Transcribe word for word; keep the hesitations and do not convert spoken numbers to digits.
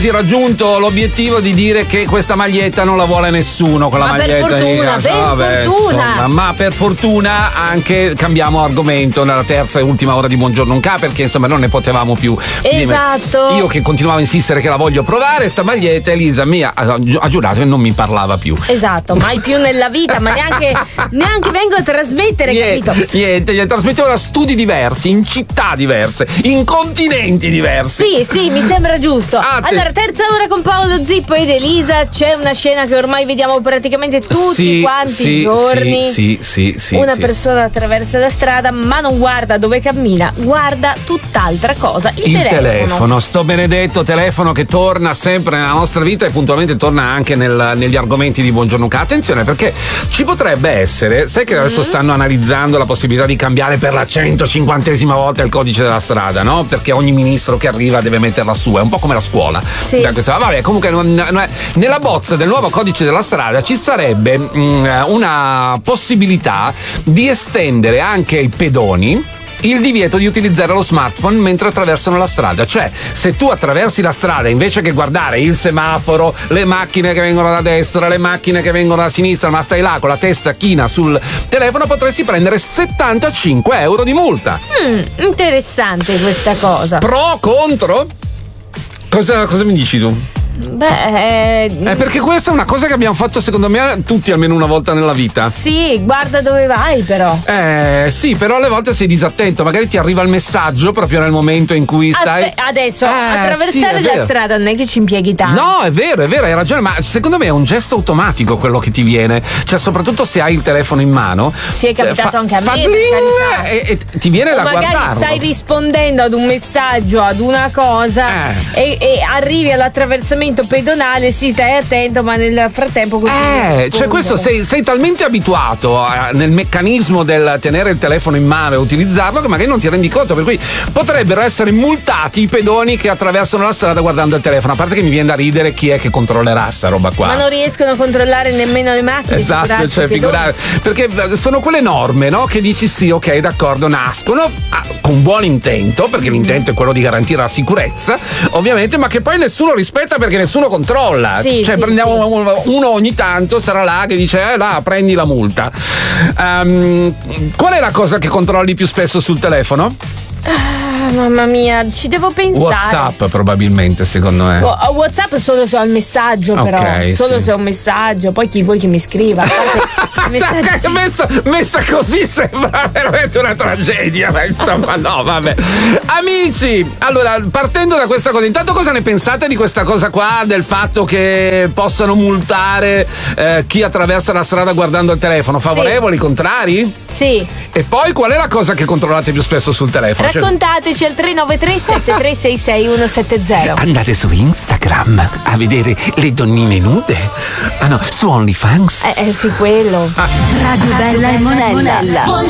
Si è raggiunto l'obiettivo di dire che questa maglietta non la vuole nessuno, quella ma maglietta per fortuna, di... per Vabbè, fortuna. Insomma, ma per fortuna anche cambiamo argomento nella terza e ultima ora di Buongiorno Unca, perché insomma non ne potevamo più. Esatto. Io che continuavo a insistere che la voglio provare sta maglietta, Elisa mia ha, ha giurato che non mi parlava più. Esatto, mai più nella vita, ma neanche, neanche vengo a trasmettere, niente, capito? Niente, gli trasmettevo da studi diversi, in città diverse, in continenti diversi. Sì, sì, mi sembra giusto. Ah, te... Allora, terza ora con Paolo Zippo ed Elisa. C'è una scena che ormai vediamo praticamente tutti sì, quanti sì, i giorni. Sì, sì, sì. Una sì. persona attraversa la strada, ma non guarda dove cammina, guarda tutt'altra cosa. Il, il telefono. telefono, sto benedetto telefono che torna sempre nella nostra vita e puntualmente torna anche nel, negli argomenti di Buongiorno Unca. Attenzione, perché ci potrebbe essere, sai che adesso mm. stanno analizzando la possibilità di cambiare per la centocinquantesima volta il codice della strada, no? Perché ogni ministro che arriva deve metterla su, è un po' come la scuola. Sì. Vabbè, comunque non, non è, nella bozza del nuovo codice della strada ci sarebbe mh, una possibilità di estendere anche ai pedoni il divieto di utilizzare lo smartphone mentre attraversano la strada. Cioè, se tu attraversi la strada invece che guardare il semaforo, le macchine che vengono da destra, le macchine che vengono da sinistra, ma stai là con la testa china sul telefono, potresti prendere settantacinque euro di multa. Mm, interessante questa cosa. Pro, contro? Cosa, cosa mi dici tu? Beh, eh, eh, perché questa è una cosa che abbiamo fatto secondo me tutti almeno una volta nella vita. Sì, guarda dove vai però. Eh sì, però alle volte sei disattento, magari ti arriva il messaggio proprio nel momento in cui stai. Aspe- adesso eh, attraversare sì, la vero. strada non è che ci impieghi tanto. No, è vero, è vero, hai ragione, ma secondo me è un gesto automatico quello che ti viene. Cioè, soprattutto se hai il telefono in mano. Si è capitato fa, anche a fa me. Bling, e, e ti viene o da magari guardarlo. stai rispondendo ad un messaggio, ad una cosa eh. e, e arrivi all'attraversamento pedonale. Sì, stai attento, ma nel frattempo Eh, cioè questo sei, sei talmente abituato a, nel meccanismo del tenere il telefono in mano e utilizzarlo che magari non ti rendi conto, per cui potrebbero essere multati i pedoni che attraversano la strada guardando il telefono. A parte che mi viene da ridere chi è che controllerà sta roba qua. Ma non riescono a controllare nemmeno le macchine. Esatto, cioè figurare, perché sono quelle norme, no? Che dici sì, ok, d'accordo, nascono ah, con buon intento, perché mm. l'intento è quello di garantire la sicurezza, ovviamente, ma che poi nessuno rispetta perché nessuno controlla. Sì, cioè sì, prendiamo sì. uno ogni tanto sarà là che dice eh là prendi la multa. Um, qual è la cosa che controlli più spesso sul telefono? Ah, mamma mia, ci devo pensare. WhatsApp probabilmente, secondo me. Oh, WhatsApp solo se ho il messaggio, però. Okay, solo sì. se ho un messaggio. Poi chi vuoi che mi scriva? Cioè, messa, messa così sembra veramente una tragedia, ma insomma no, vabbè. Amici, allora, partendo da questa cosa, intanto cosa ne pensate di questa cosa qua, del fatto che possano multare eh, chi attraversa la strada guardando il telefono? Favorevoli, sì. Contrari? Sì. E poi qual è la cosa che controllate più spesso sul telefono? Raccontateci al tre nove tre sette tre sei sei uno sette zero. Andate su Instagram a vedere le donnine nude? Ah no, su OnlyFans? Eh, eh sì, quello. Radio Bella e Monella.